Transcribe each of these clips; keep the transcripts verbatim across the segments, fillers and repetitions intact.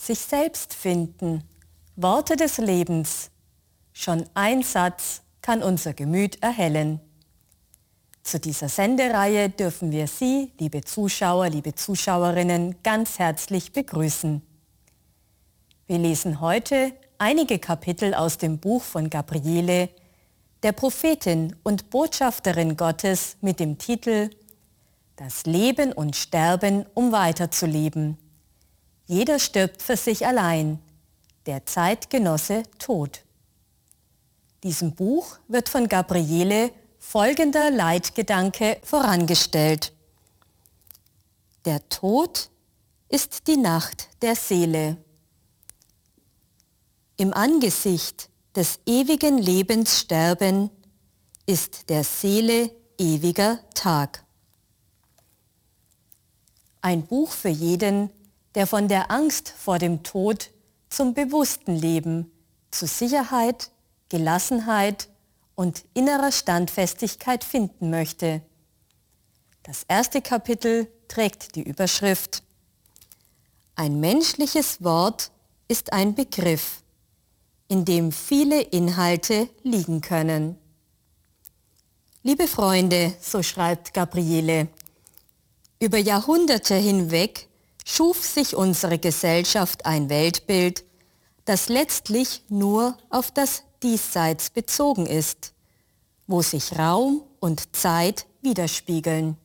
sich selbst finden. Worte des Lebens. Schon ein Satz kann unser Gemüt erhellen. Zu dieser Sendereihe dürfen wir Sie, liebe Zuschauer, liebe Zuschauerinnen, ganz herzlich begrüßen. Wir lesen heute einige Kapitel aus dem Buch von Gabriele, der Prophetin und Botschafterin Gottes mit dem Titel Das Leben und Sterben, um weiterzuleben. Jeder stirbt für sich allein, der Zeitgenosse Tod. Diesem Buch wird von Gabriele folgender Leitgedanke vorangestellt. Der Tod ist die Nacht der Seele. Im Angesicht des ewigen Lebens sterben ist der Seele ewiger Tag. Ein Buch für jeden, der von der Angst vor dem Tod zum bewussten Leben, zu Sicherheit, Gelassenheit und innerer Standfestigkeit finden möchte. Das erste Kapitel trägt die Überschrift Ein menschliches Wort ist ein Begriff, in dem viele Inhalte liegen können. Liebe Freunde, so schreibt Gabriele, über Jahrhunderte hinweg schuf sich unsere Gesellschaft ein Weltbild, das letztlich nur auf das Diesseits bezogen ist, wo sich Raum und Zeit widerspiegeln.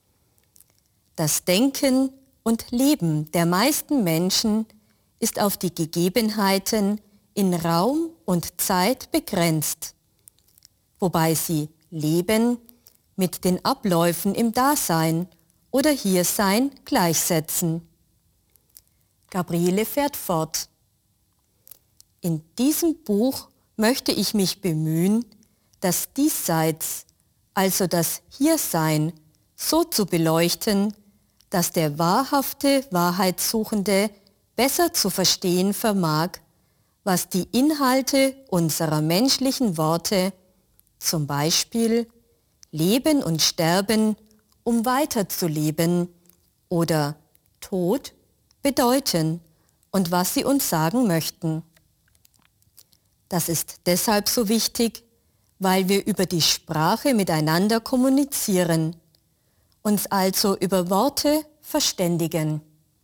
Das Denken und Leben der meisten Menschen ist auf die Gegebenheiten in Raum und Zeit begrenzt, wobei sie Leben mit den Abläufen im Dasein oder Hiersein gleichsetzen. Gabriele fährt fort. In diesem Buch möchte ich mich bemühen, das Diesseits, also das Hiersein, so zu beleuchten, dass der wahrhafte Wahrheitssuchende besser zu verstehen vermag, was die Inhalte unserer menschlichen Worte, zum Beispiel Leben und Sterben, um weiterzuleben, oder Tod bedeuten und was sie uns sagen möchten. Das ist deshalb so wichtig, weil wir über die Sprache miteinander kommunizieren, uns also über Worte verständigen.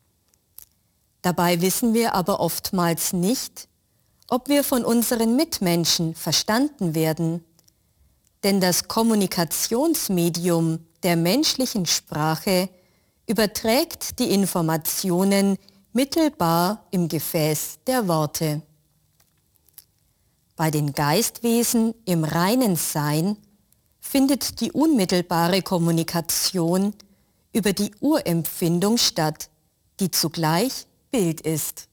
Dabei wissen wir aber oftmals nicht, ob wir von unseren Mitmenschen verstanden werden, denn das Kommunikationsmedium der menschlichen Sprache überträgt die Informationen mittelbar im Gefäß der Worte. Bei den Geistwesen im reinen Sein findet die unmittelbare Kommunikation über die Urempfindung statt, die zugleich Bild ist.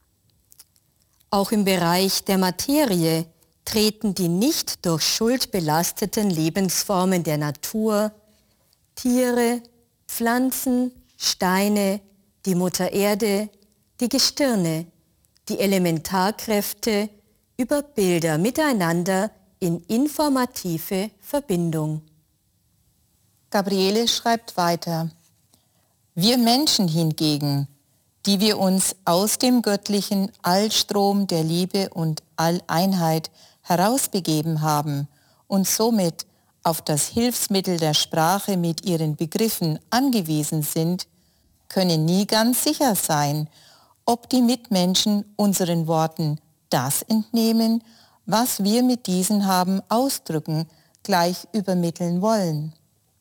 Auch im Bereich der Materie treten die nicht durch Schuld belasteten Lebensformen der Natur, Tiere, Pflanzen, Steine, die Mutter Erde, die Gestirne, die Elementarkräfte über Bilder miteinander in informative Verbindung. Gabriele schreibt weiter: Wir Menschen hingegen, die wir uns aus dem göttlichen Allstrom der Liebe und Alleinheit herausbegeben haben und somit auf das Hilfsmittel der Sprache mit ihren Begriffen angewiesen sind, können nie ganz sicher sein, ob die Mitmenschen unseren Worten das entnehmen, was wir mit diesen haben ausdrücken, gleich übermitteln wollen.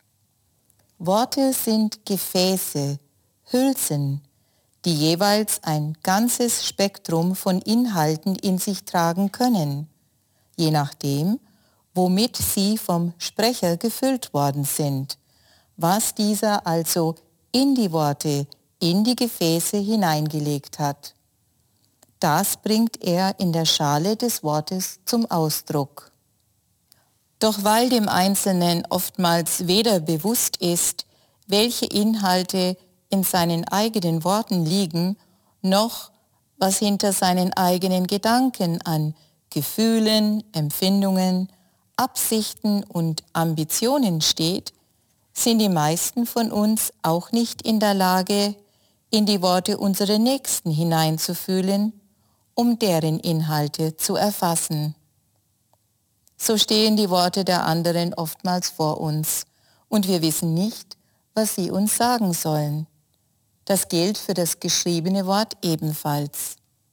Worte sind Gefäße, Hülsen, die jeweils ein ganzes Spektrum von Inhalten in sich tragen können, je nachdem, womit sie vom Sprecher gefüllt worden sind, was dieser also in die Worte, in die Gefäße hineingelegt hat. Das bringt er in der Schale des Wortes zum Ausdruck. Doch weil dem Einzelnen oftmals weder bewusst ist, welche Inhalte in seinen eigenen Worten liegen, noch was hinter seinen eigenen Gedanken an Gefühlen, Empfindungen, Absichten und Ambitionen steht, sind die meisten von uns auch nicht in der Lage, in die Worte unserer Nächsten hineinzufühlen, um deren Inhalte zu erfassen. So stehen die Worte der anderen oftmals vor uns und wir wissen nicht, was sie uns sagen sollen. Das gilt für das geschriebene Wort ebenfalls.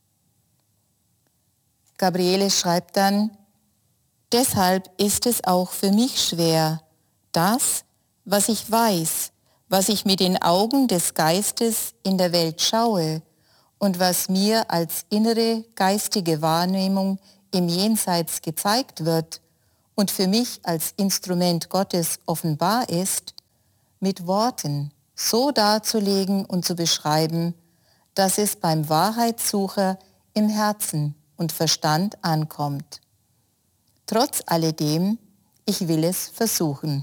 Gabriele schreibt dann: Deshalb ist es auch für mich schwer, das, was ich weiß, was ich mit den Augen des Geistes in der Welt schaue und was mir als innere geistige Wahrnehmung im Jenseits gezeigt wird und für mich als Instrument Gottes offenbar ist, mit Worten so darzulegen und zu beschreiben, dass es beim Wahrheitssucher im Herzen und Verstand ankommt. Trotz alledem, ich will es versuchen.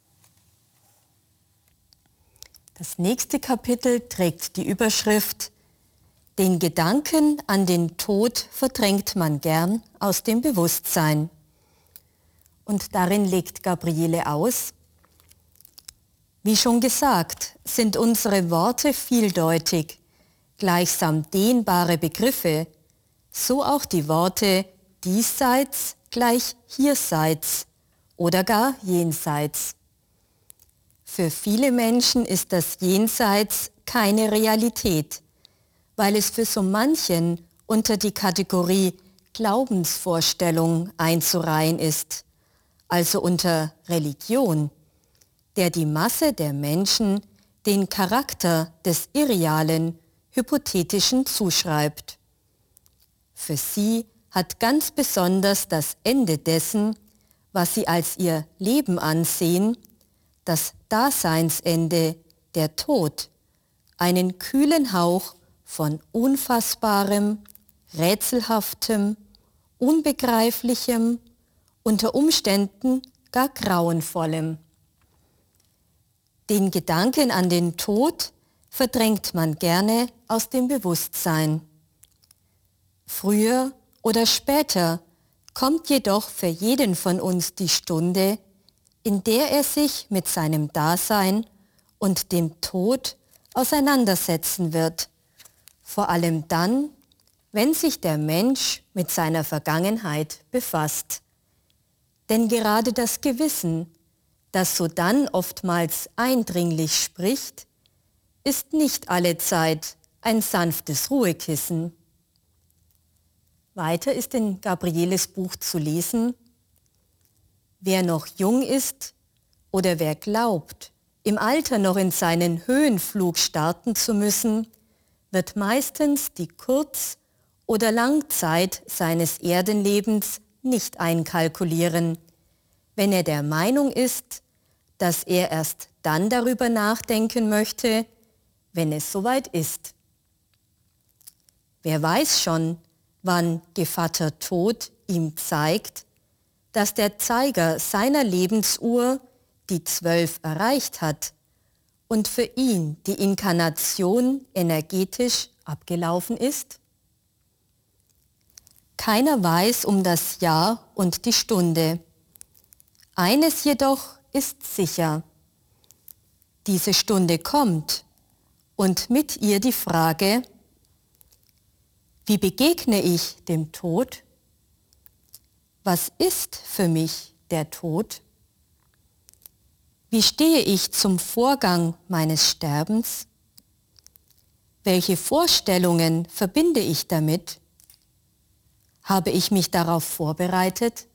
Das nächste Kapitel trägt die Überschrift: Den Gedanken an den Tod verdrängt man gern aus dem Bewusstsein. Und darin legt Gabriele aus: Wie schon gesagt, sind unsere Worte vieldeutig, gleichsam dehnbare Begriffe, so auch die Worte diesseits gleich hierseits oder gar jenseits. Für viele Menschen ist das Jenseits keine Realität, weil es für so manchen unter die Kategorie Glaubensvorstellung einzureihen ist, also unter Religion, der die Masse der Menschen den Charakter des Irrealen, Hypothetischen zuschreibt. Für sie hat ganz besonders das Ende dessen, was sie als ihr Leben ansehen, das Daseinsende, der Tod, einen kühlen Hauch von Unfassbarem, Rätselhaftem, Unbegreiflichem, unter Umständen gar Grauenvollem. Den Gedanken an den Tod verdrängt man gerne aus dem Bewusstsein. Früher oder später kommt jedoch für jeden von uns die Stunde, in der er sich mit seinem Dasein und dem Tod auseinandersetzen wird, vor allem dann, wenn sich der Mensch mit seiner Vergangenheit befasst. Denn gerade das Gewissen, das sodann oftmals eindringlich spricht, ist nicht allezeit ein sanftes Ruhekissen. Weiter ist in Gabrieles Buch zu lesen: Wer noch jung ist oder wer glaubt, im Alter noch in seinen Höhenflug starten zu müssen, wird meistens die Kurz- oder Langzeit seines Erdenlebens nicht einkalkulieren, wenn er der Meinung ist, dass er erst dann darüber nachdenken möchte, wenn es soweit ist. Wer weiß schon, wann Gevatter Tod ihm zeigt, dass der Zeiger seiner Lebensuhr die Zwölf erreicht hat und für ihn die Inkarnation energetisch abgelaufen ist? Keiner weiß um das Jahr und die Stunde. Eines jedoch ist sicher: Diese Stunde kommt und mit ihr die Frage: Wie begegne ich dem Tod? Was ist für mich der Tod? Wie stehe ich zum Vorgang meines Sterbens? Welche Vorstellungen verbinde ich damit? Habe ich mich darauf vorbereitet?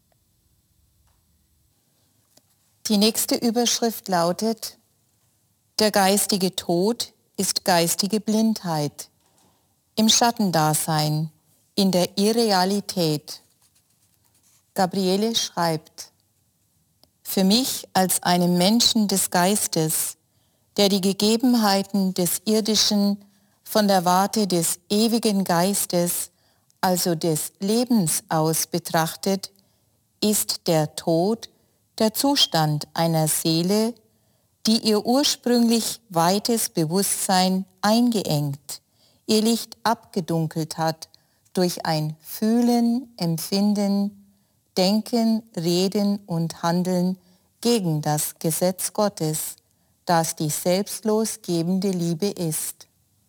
Die nächste Überschrift lautet: Der geistige Tod ist geistige Blindheit, im Schattendasein, in der Irrealität. Gabriele schreibt: Für mich als einem Menschen des Geistes, der die Gegebenheiten des Irdischen von der Warte des ewigen Geistes, also des Lebens aus betrachtet, ist der Tod der Zustand einer Seele, die ihr ursprünglich weites Bewusstsein eingeengt, ihr Licht abgedunkelt hat durch ein Fühlen, Empfinden, Denken, Reden und Handeln gegen das Gesetz Gottes, das die selbstlos gebende Liebe ist.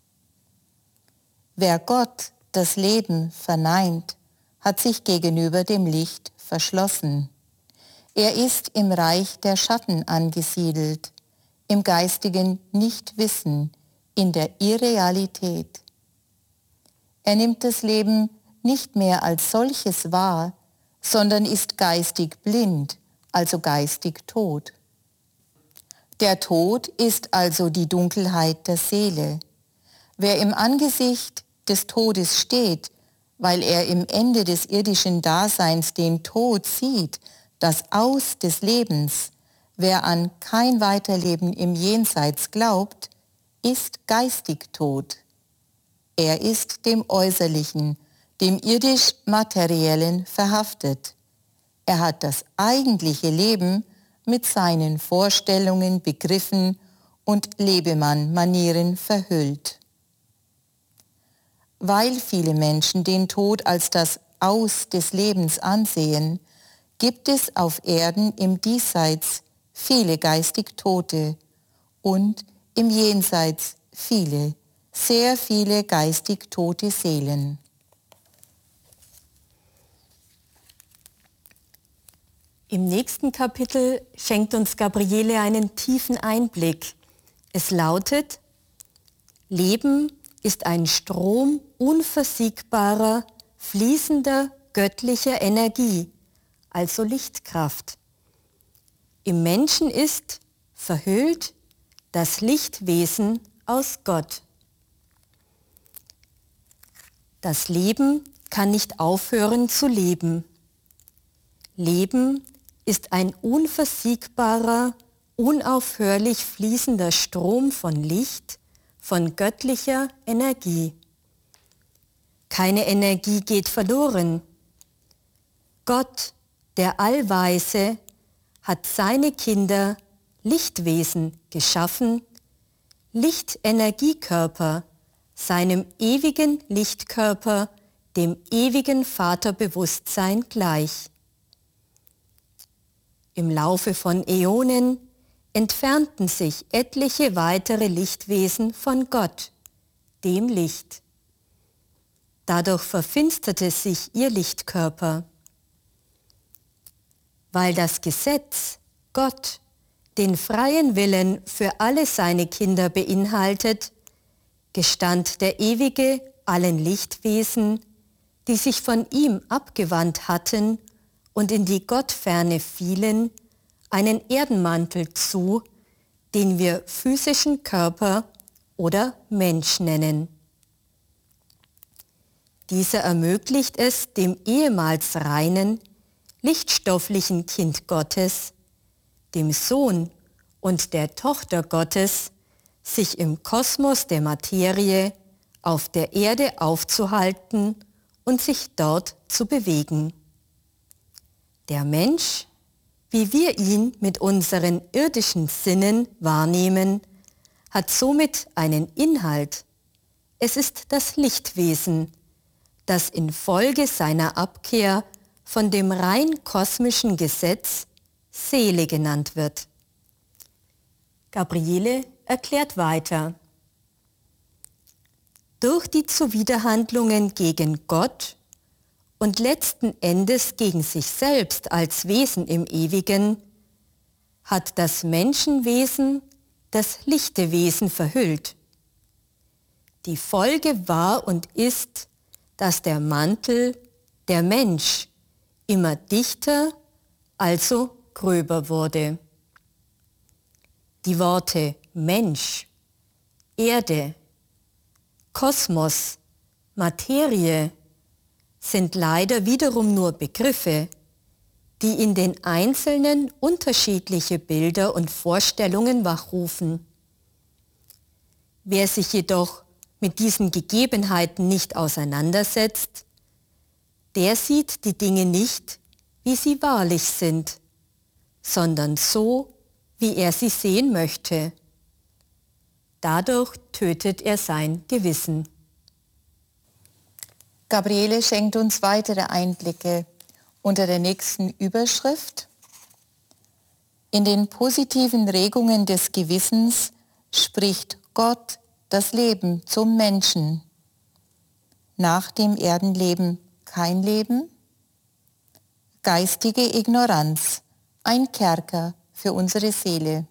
Wer Gott, das Leben, verneint, hat sich gegenüber dem Licht verschlossen. Er ist im Reich der Schatten angesiedelt, im geistigen Nichtwissen, in der Irrealität. Er nimmt das Leben nicht mehr als solches wahr, sondern ist geistig blind, also geistig tot. Der Tod ist also die Dunkelheit der Seele. Wer im Angesicht des Todes steht, weil er im Ende des irdischen Daseins den Tod sieht, das Aus des Lebens, wer an kein Weiterleben im Jenseits glaubt, ist geistig tot. Er ist dem Äußerlichen, dem irdisch-materiellen verhaftet. Er hat das eigentliche Leben mit seinen Vorstellungen, Begriffen und Lebemann-Manieren verhüllt. Weil viele Menschen den Tod als das Aus des Lebens ansehen, gibt es auf Erden im Diesseits viele geistig Tote und im Jenseits viele, sehr viele geistig tote Seelen. Im nächsten Kapitel schenkt uns Gabriele einen tiefen Einblick. Es lautet: Leben ist ein Strom unversiegbarer, fließender, göttlicher Energie, also Lichtkraft. Im Menschen ist verhüllt das Lichtwesen aus Gott. Das Leben kann nicht aufhören zu leben. Leben ist ein unversiegbarer, unaufhörlich fließender Strom von Licht, von göttlicher Energie. Keine Energie geht verloren. Gott, der Allweise, hat seine Kinder Lichtwesen geschaffen, Lichtenergiekörper, seinem ewigen Lichtkörper, dem ewigen Vaterbewusstsein gleich. Im Laufe von Äonen entfernten sich etliche weitere Lichtwesen von Gott, dem Licht. Dadurch verfinsterte sich ihr Lichtkörper. Weil das Gesetz, Gott, den freien Willen für alle seine Kinder beinhaltet, gestand der Ewige allen Lichtwesen, die sich von ihm abgewandt hatten und in die Gottferne fielen, einen Erdenmantel zu, den wir physischen Körper oder Mensch nennen. Dieser ermöglicht es dem ehemals reinen, lichtstofflichen Kind Gottes, dem Sohn und der Tochter Gottes, sich im Kosmos der Materie auf der Erde aufzuhalten und sich dort zu bewegen. Der Mensch, wie wir ihn mit unseren irdischen Sinnen wahrnehmen, hat somit einen Inhalt. Es ist das Lichtwesen, das infolge seiner Abkehr von dem rein kosmischen Gesetz Seele genannt wird. Gabriele erklärt weiter: Durch die Zuwiderhandlungen gegen Gott und letzten Endes gegen sich selbst als Wesen im Ewigen, hat das Menschenwesen das lichte Wesen verhüllt. Die Folge war und ist, dass der Mantel, der Mensch, immer dichter, also gröber wurde. Die Worte Mensch, Erde, Kosmos, Materie sind leider wiederum nur Begriffe, die in den Einzelnen unterschiedliche Bilder und Vorstellungen wachrufen. Wer sich jedoch mit diesen Gegebenheiten nicht auseinandersetzt, der sieht die Dinge nicht, wie sie wahrlich sind, sondern so, wie er sie sehen möchte. Dadurch tötet er sein Gewissen. Gabriele schenkt uns weitere Einblicke unter der nächsten Überschrift: In den positiven Regungen des Gewissens spricht Gott das Leben zum Menschen. nach dem Erdenleben kein Leben? Geistige Ignoranz, ein Kerker für unsere Seele.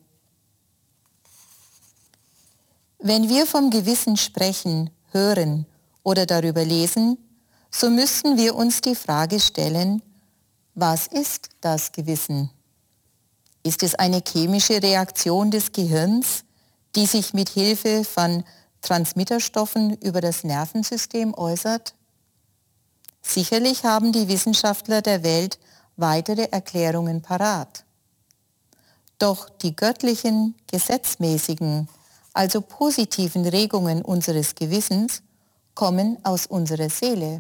Wenn wir vom Gewissen sprechen, hören oder darüber lesen, so müssten wir uns die Frage stellen, was ist das Gewissen? Ist es eine chemische Reaktion des Gehirns, die sich mit Hilfe von Transmitterstoffen über das Nervensystem äußert? Sicherlich haben die Wissenschaftler der Welt weitere Erklärungen parat. Doch die göttlichen, gesetzmäßigen, also positiven Regungen unseres Gewissens kommen aus unserer Seele.